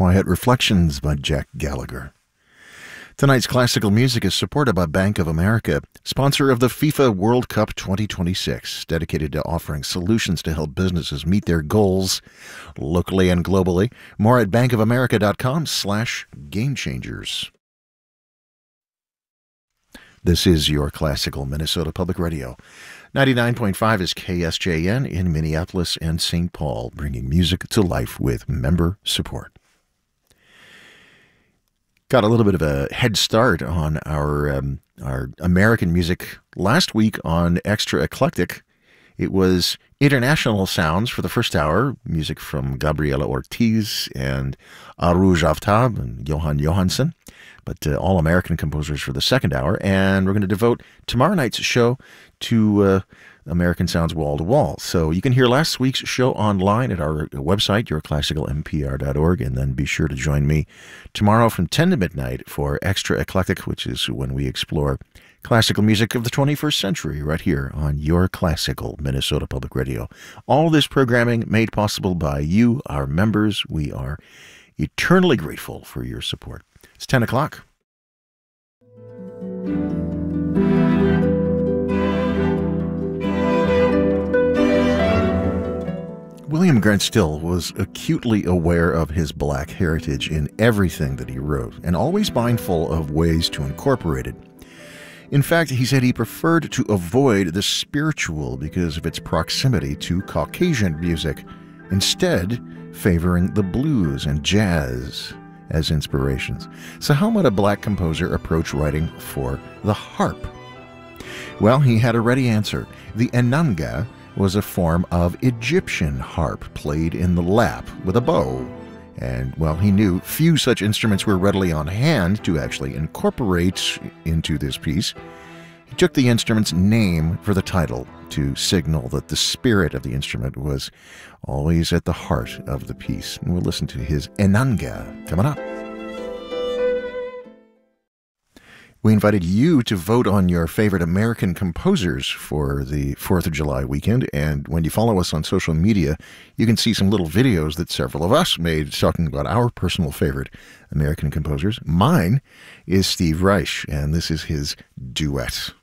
Quiet Reflections by Jack Gallagher. Tonight's classical music is supported by Bank of America, sponsor of the FIFA World Cup 2026, dedicated to offering solutions to help businesses meet their goals locally and globally. More at bankofamerica.com/gamechangers. This is your classical Minnesota Public Radio. 99.5 is KSJN in Minneapolis and St. Paul, bringing music to life with member support. Got a little bit of a head start on our American music last week on Extra Eclectic. It was international sounds for the first hour, music from Gabriela Ortiz and Aruj Aftab and Johan Johansson, but all American composers for the second hour. And we're going to devote tomorrow night's show to American Sounds Wall to Wall. So you can hear last week's show online at our website, yourclassicalmpr.org, and then be sure to join me tomorrow from 10 to midnight for Extra Eclectic, which is when we explore classical music of the 21st century right here on Your Classical Minnesota Public Radio. All this programming made possible by you, our members. We are eternally grateful for your support. It's 10 o'clock. William Grant Still was acutely aware of his black heritage in everything that he wrote, and always mindful of ways to incorporate it. In fact, he said he preferred to avoid the spiritual because of its proximity to Caucasian music, instead favoring the blues and jazz as inspirations. So how might a black composer approach writing for the harp? Well, he had a ready answer. The enanga was a form of Egyptian harp played in the lap with a bow. And, well, he knew few such instruments were readily on hand to actually incorporate into this piece. He took the instrument's name for the title to signal that the spirit of the instrument was always at the heart of the piece. And we'll listen to his enanga coming up. We invited you to vote on your favorite American composers for the 4th of July weekend, and when you follow us on social media, you can see some little videos that several of us made talking about our personal favorite American composers. Mine is Steve Reich, and this is his duet.